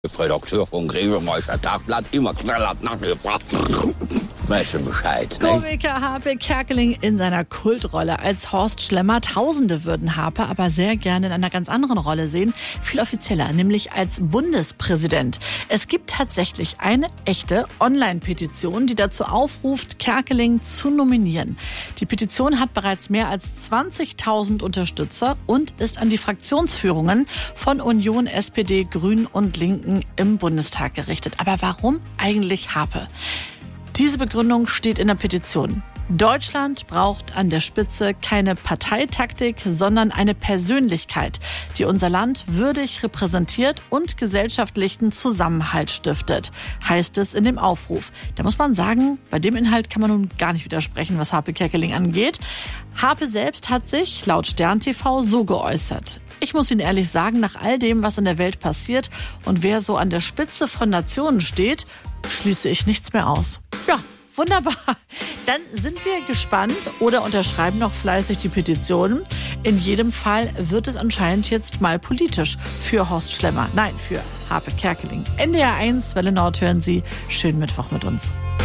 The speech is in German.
Redakteur vom Grevemeister Tagblatt, immer knallhart nachgebracht. Weißt du Bescheid, ne? Komiker Harpe Kerkeling in seiner Kultrolle als Horst Schlemmer. Tausende würden Harpe aber sehr gerne in einer ganz anderen Rolle sehen. Viel offizieller, nämlich als Bundespräsident. Es gibt tatsächlich eine echte Online-Petition, die dazu aufruft, Kerkeling zu nominieren. Die Petition hat bereits mehr als 20.000 Unterstützer und ist an die Fraktionsführungen von Union, SPD, Grünen und Linken im Bundestag gerichtet. Aber warum eigentlich Harpe? Diese Begründung steht in der Petition. Deutschland braucht an der Spitze keine Parteitaktik, sondern eine Persönlichkeit, die unser Land würdig repräsentiert und gesellschaftlichen Zusammenhalt stiftet, heißt es in dem Aufruf. Da muss man sagen, bei dem Inhalt kann man nun gar nicht widersprechen, was Harpe Kerkeling angeht. Harpe selbst hat sich laut Stern TV so geäußert. Ich muss Ihnen ehrlich sagen, nach all dem, was in der Welt passiert und wer so an der Spitze von Nationen steht, schließe ich nichts mehr aus. Ja, wunderbar. Dann sind wir gespannt oder unterschreiben noch fleißig die Petitionen. In jedem Fall wird es anscheinend jetzt mal politisch für Horst Schlemmer. Nein, für Harpe Kerkeling. NDR 1, Welle Nord hören Sie. Schönen Mittwoch mit uns.